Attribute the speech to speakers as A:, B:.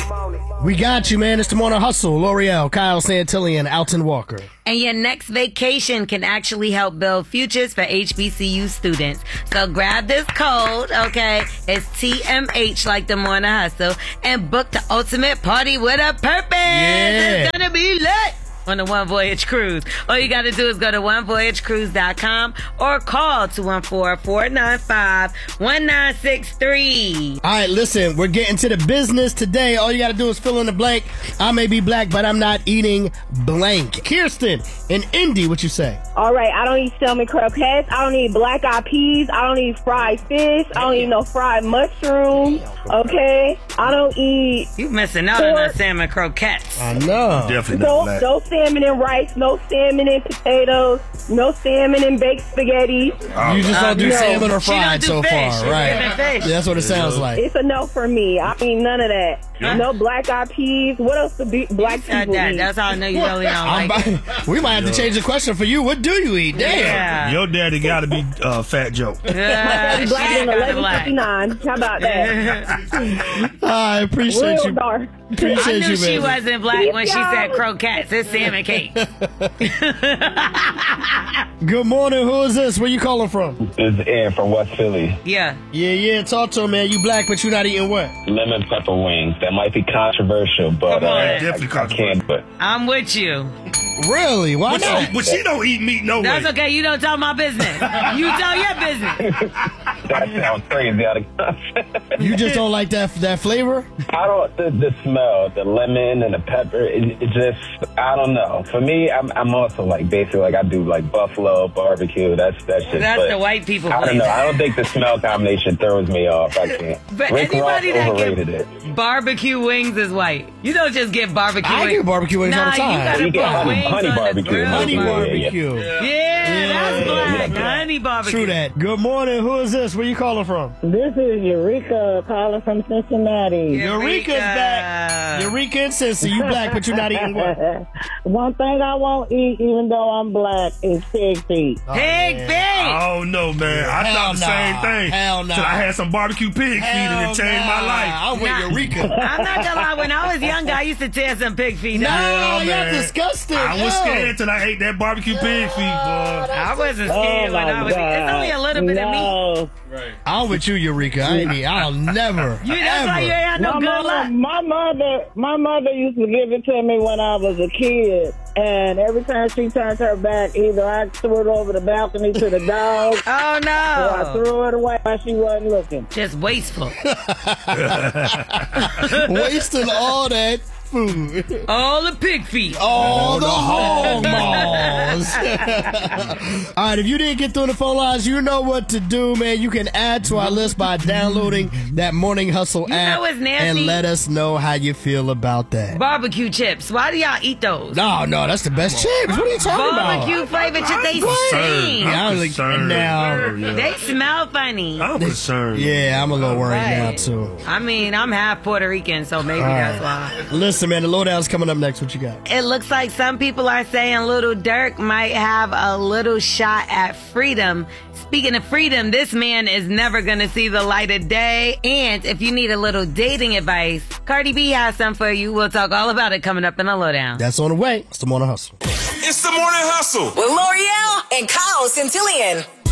A: We got you, man. It's the Morning Hustle. L'Oreal, Kyle Santillan, Alton Walker.
B: And your next vacation can actually help build futures for HBCU students. So grab this code, okay? It's TMH, like the Morning Hustle, and book the ultimate party with a purpose.
A: Yeah.
B: It's gonna be lit on the One Voyage Cruise. All you gotta do is go to onevoyagecruise.com or call 214-495-1963.
A: All right, listen, we're getting to the business today. All you got to do is fill in the blank. I may be black, but I'm not eating blank. Kirsten in Indy, what you say?
C: All right, I don't eat salmon croquettes. I don't eat black-eyed peas. I don't eat fried fish. I don't eat no fried mushrooms. Okay? I don't eat...
B: You missing out on the salmon croquettes.
A: I know.
D: Definitely not black.
C: No salmon and rice, no salmon and potatoes, no salmon and baked spaghetti.
A: You just don't do salmon or fried
B: do
A: so
B: fish.
A: far,
B: She
A: right?
B: don't do fish.
A: Yeah, that's what it sounds like.
C: It's a no for me. I mean, none of that. No black-eyed peas. What else do black
B: Said
C: people
B: that.
C: eat?
B: That's how I know you really don't like it.
A: We might have to change the question for you. What do you eat? Damn.
B: Yeah.
D: Your daddy got to be Fat Joe.
C: Black
B: She
C: in
B: is kinda black.
C: 11:59. How about that?
A: I appreciate
C: Real
A: you.
C: dark.
B: I
A: Appreciate
B: knew
A: you,
B: she
A: man.
B: wasn't black when she said croquettes. It's salmon cake.
A: Good morning. Who is this? Where you calling from?
E: This is Ed from West Philly.
B: Yeah.
A: Yeah. Talk to him, man. You black, but you not eating what?
E: Lemon pepper wings. That might be controversial, but
B: Come on.
D: Definitely
E: I
D: controversial.
E: can't. But
B: I'm with you.
A: Really? Why not?
D: But she don't eat meat no
B: That's
D: way.
B: okay. You don't tell my business. You tell your business.
E: that sounds crazy out of context.
A: You just don't like that flavor?
E: I don't. The smell, the lemon and the pepper. It just. I don't know. For me, I'm also like basically like I do like buffalo barbecue. That's just.
B: That's
E: but
B: the white people
E: I don't
B: place.
E: know. I don't think the smell combination throws me off. I can't.
B: But
E: Rick Ross
B: anybody that
E: overrated
B: gets
E: it.
B: barbecue wings is white. You don't just get barbecue
A: I
B: wings.
A: get barbecue wings all the time.
B: You gotta
E: You get
B: put wings
E: honey
B: on the
E: barbecue.
B: grill.
A: Honey
E: Yeah.
A: barbecue.
B: Yeah, that's black.
E: yeah.
B: Honey barbecue.
A: True that. Good morning. Who is this? Where you calling from?
C: This is Eureka calling from Cincinnati.
A: Eureka's back. Eureka and Cincy. You black, but you're not eating what?
C: One thing I won't eat, even though I'm black, is pig feet.
B: Pig feet.
D: Oh no, man! I
A: Hell
D: thought the same
A: nah.
D: thing.
A: Hell nah.
D: Till I had some barbecue pig feet and it changed my life.
A: I'm with Eureka.
B: I'm not gonna lie. When I was younger, I used to tear some pig feet
A: No,
B: up.
A: you're
D: man.
A: disgusting.
D: I was
A: Ew.
D: scared till I ate that barbecue pig feet, boy.
B: I wasn't scared when I was. It's only a little bit of meat.
A: I'm with you, Eureka. I'll never.
B: You that's why you ain't had no good luck.
C: My mother used to give it to me when I was a kid, and every time she turned her back, either I threw it over the balcony to the dog,
B: Oh
C: or I
B: no!
C: threw it away while she wasn't looking.
B: Just wasteful.
A: Wasting all that food.
B: All the pig feet.
A: All the hog maws. All right, if you didn't get through the phone lines, you know what to do, man. You can add to our list by downloading that Morning Hustle app
B: know what's nasty?
A: and let us know how you feel about that.
B: Barbecue chips. Why do y'all eat those?
A: No, that's the best chips. What are you talking about?
B: Barbecue flavored chips. They stink.
A: Yeah, I'm like,
D: concerned.
A: now-
B: They smell funny.
D: I'm concerned.
A: Yeah, I'm a little worried now,
B: Right.
A: too.
B: I mean, I'm half Puerto Rican, so maybe that's why.
A: Listen, man, the lowdown's coming up next. What you got?
B: It looks like some people are saying Little Dirk might have a little shot at freedom. Speaking of freedom, this man is never going to see the light of day. And if you need a little dating advice, Cardi B has some for you. We'll talk all about it coming up in the lowdown.
A: That's on the way. It's the Morning Hustle.
F: It's the Morning Hustle.
G: With L'Oreal and Kyle Santillan.